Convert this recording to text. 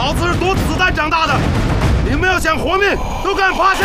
老子是躲子弹长大的，你们要想活命，都给我趴下！